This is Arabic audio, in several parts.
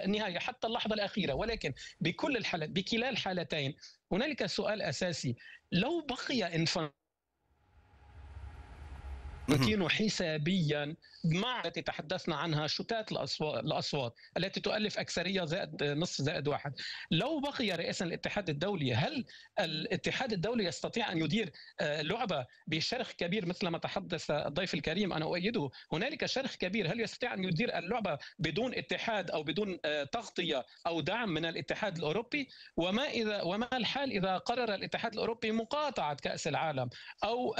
النهاية حتى اللحظة الأخيرة. ولكن بكل الحالات، بكلا الحالتين، هنالك سؤال أساسي: لو بقي إنفانتينو حسابيا مع التي تحدثنا عنها، شتات الأصوات التي تؤلف أكثرية زائد نصف زائد واحد، لو بقي رئيسا الاتحاد الدولي، هل الاتحاد الدولي يستطيع أن يدير لعبة بشرخ كبير مثل ما تحدث الضيف الكريم؟ أنا أؤيده، هنالك شرخ كبير. هل يستطيع أن يدير اللعبة بدون اتحاد أو بدون تغطية أو دعم من الاتحاد الأوروبي؟ وما الحال إذا قرر الاتحاد الأوروبي مقاطعة كأس العالم أو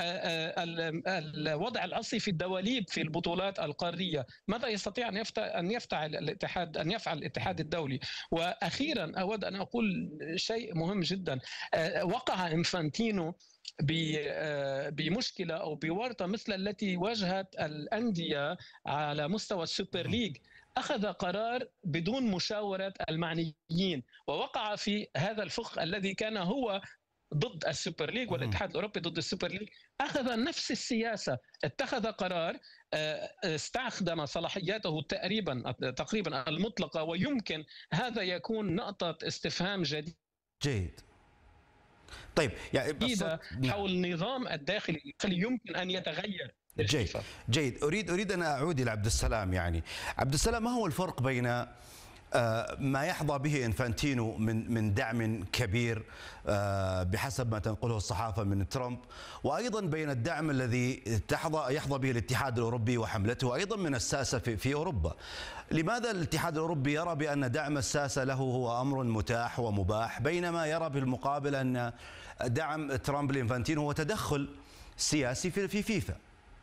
الوضع العصي في الدواليب في البطولات القارية؟ ماذا يستطيع أن يفعل الاتحاد الدولي؟ وأخيرا أود أن أقول شيء مهم جدا: وقع إنفانتينو بمشكلة أو بورطة مثل التي واجهت الأندية على مستوى السوبر ليج. أخذ قرار بدون مشاورة المعنيين، ووقع في هذا الفخ الذي كان هو ضد السوبر ليج والاتحاد الأوروبي ضد السوبر ليج. أخذ نفس السياسة، اتخذ قرار، استخدم صلاحياته تقريبا المطلقة، ويمكن هذا يكون نقطة استفهام جيد. طيب يعني حول النظام الداخلي يمكن أن يتغير. جيد. أريد أن أعود إلى عبد السلام. يعني عبد السلام، ما هو الفرق بين ما يحظى به إنفانتينو من دعم كبير بحسب ما تنقله الصحافة من ترامب، وأيضا بين الدعم الذي يحظى به الاتحاد الأوروبي وحملته أيضا من الساسة في أوروبا؟ لماذا الاتحاد الأوروبي يرى بأن دعم الساسة له هو أمر متاح ومباح، بينما يرى بالمقابل أن دعم ترامب لإنفانتينو هو تدخل سياسي في فيفا؟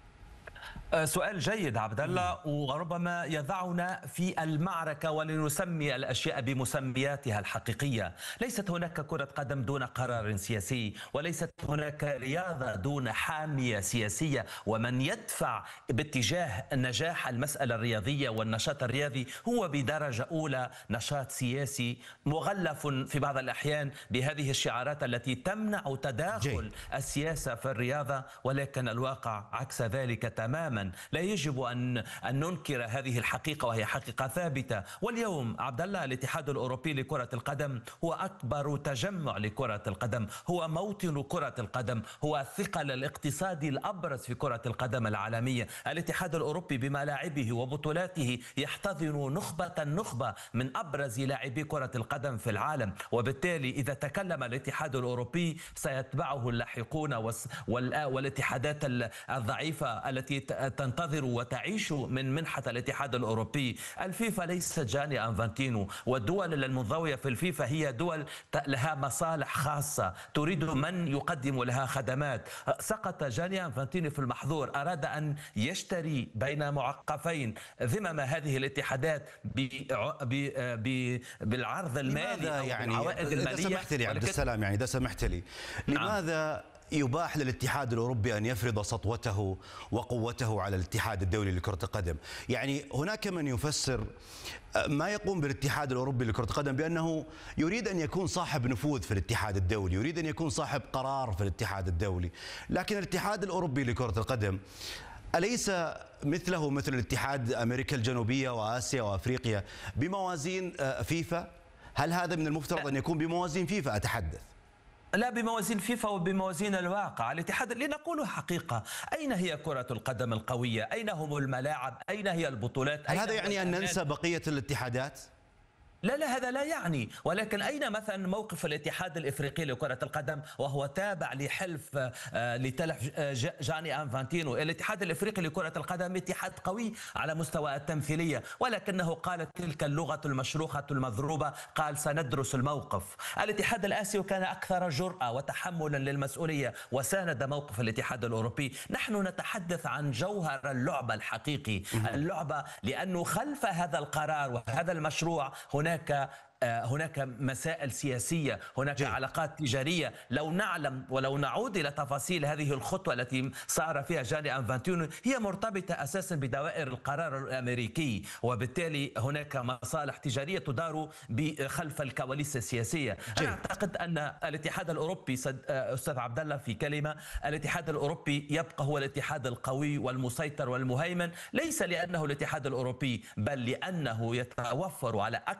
سؤال جيد عبد الله، وربما يضعنا في المعركة ولنسمي الأشياء بمسمياتها الحقيقية. ليست هناك كرة قدم دون قرار سياسي، وليست هناك رياضة دون حامية سياسية، ومن يدفع باتجاه نجاح المسألة الرياضية والنشاط الرياضي هو بدرجة أولى نشاط سياسي مغلف في بعض الأحيان بهذه الشعارات التي تمنع تداخل السياسة في الرياضة، ولكن الواقع عكس ذلك تماما. لا يجب أن ننكر هذه الحقيقة، وهي حقيقة ثابتة. واليوم عبد الله، الاتحاد الأوروبي لكرة القدم هو أكبر تجمع لكرة القدم، هو موطن كرة القدم، هو الثقل الاقتصادي الأبرز في كرة القدم العالمية. الاتحاد الأوروبي بملاعبه وبطولاته يحتضن نخبة من أبرز لاعبي كرة القدم في العالم، وبالتالي إذا تكلم الاتحاد الأوروبي سيتبعه اللاحقون والاتحادات الضعيفة التي تنتظر وتعيش من منحة الاتحاد الأوروبي. الفيفا ليست جاني أنفانتينو، والدول المنضوية في الفيفا هي دول لها مصالح خاصة تريد من يقدم لها خدمات. سقط جاني أنفانتينو في المحظور، أراد أن يشتري بين معقفين ذمم هذه الاتحادات بالعرض المالي أو بالعوائد المالية. إذا سمحت لي عبد السلام، يعني إذا سمحت لي، لماذا يباح للاتحاد الأوروبي أن يفرض سطوته وقوته على الاتحاد الدولي لكرة القدم؟ يعني هناك من يفسر ما يقوم بالاتحاد الأوروبي لكرة القدم بأنه يريد أن يكون صاحب نفوذ في الاتحاد الدولي، يريد أن يكون صاحب قرار في الاتحاد الدولي. لكن الاتحاد الأوروبي لكرة القدم أليس مثله مثل الاتحاد أمريكا الجنوبية وآسيا وأفريقيا بموازين فيفا؟ هل هذا من المفترض أن يكون بموازين فيفا؟ أتحدث لا بموازين فيفا وبموازين الواقع. الاتحاد، لنقول حقيقة، أين هي كرة القدم القوية؟ أين هم الملاعب؟ أين هي البطولات؟ هل هذا يعني أن ننسى بقية الاتحادات؟ لا هذا لا يعني، ولكن أين مثلا موقف الاتحاد الإفريقي لكرة القدم وهو تابع لحلف لتلف جاني أنفانتينو؟ الاتحاد الإفريقي لكرة القدم اتحاد قوي على مستوى التمثيلية، ولكنه قال تلك اللغة المشروخة المضروبة، قال سندرس الموقف. الاتحاد الآسيوي كان أكثر جرأة وتحملا للمسؤولية وساند موقف الاتحاد الأوروبي. نحن نتحدث عن جوهر اللعبة الحقيقي، اللعبة، لأنه خلف هذا القرار وهذا المشروع هناك مسائل سياسية، هناك علاقات تجارية. لو نعلم ولو نعود إلى تفاصيل هذه الخطوة التي صار فيها جاني أنفانتينو، هي مرتبطة أساسا بدوائر القرار الأمريكي، وبالتالي هناك مصالح تجارية تدار خلف الكواليس السياسية. أنا أعتقد أن الاتحاد الأوروبي، أستاذ عبد الله في كلمة، الاتحاد الأوروبي يبقى هو الاتحاد القوي والمسيطر والمهيمن، ليس لأنه الاتحاد الأوروبي، بل لأنه يتوفر على